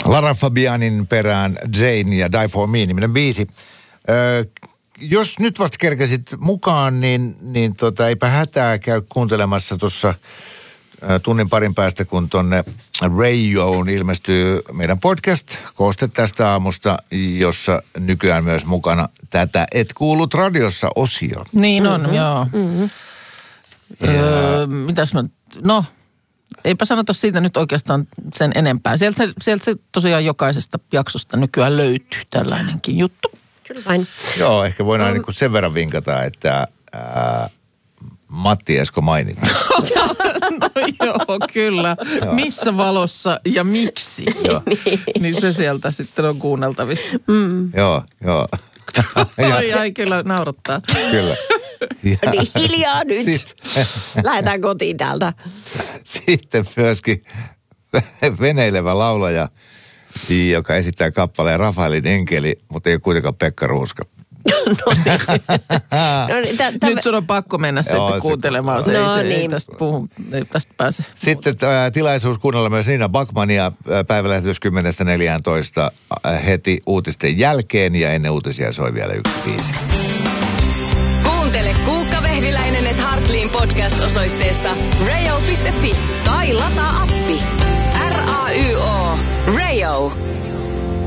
Lara Fabianin perään Jane ja Die For Me-niminen biisi. Jos nyt vasta kerkesit mukaan, niin eipä hätää, käy kuuntelemassa tuossa tunnin parin päästä, kun tonne Radioon ilmestyy meidän podcast Kooste tästä aamusta, jossa nykyään myös mukana tätä Et kuullut radiossa -osio. Niin on, joo. Mm-hmm. Mitäs mä, eipä sanota siitä nyt oikeastaan sen enempää. Sieltä se tosiaan jokaisesta jaksosta nykyään löytyy tällainenkin juttu. Kyllä vain. Joo, ehkä voidaan niin kuin sen verran vinkata, että Matti Esko mainittu. No joo, kyllä. Joo. Missä valossa ja miksi? Joo. Niin se sieltä sitten on kuunneltavissa. Joo. Ai, kyllä naurattaa. Kyllä. Ja niin hiljaa nyt. Lähdetään kotiin täältä. Sitten myöskin veneilevä laulaja, joka esittää kappaleen Rafaelin enkeli, mutta ei ole kuitenkaan Pekka Ruuska. Nyt sun on pakko mennä sitten kuuntelemaan. Ei tästä pääse. Sitten tilaisuus kuunnella myös Nina Backmania päivälähetys 10.14 heti uutisten jälkeen, ja ennen uutisia soi vielä yksi biisi. Kuuntele Kuukka Vehviläinen et Hartliin podcast osoitteesta rayo.fi tai lataa appi. RAYO. Rayo.